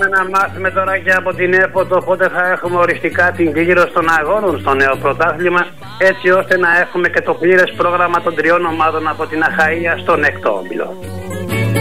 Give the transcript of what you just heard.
Περιμένουμε να μάθουμε τώρα και από την ΕΠΟ το πότε θα έχουμε οριστικά την κλήρωση των αγώνων στο νέο πρωτάθλημα, έτσι ώστε να έχουμε και το πλήρες πρόγραμμα των 3 ομάδων από την Αχαΐα στον έκτο όμιλο.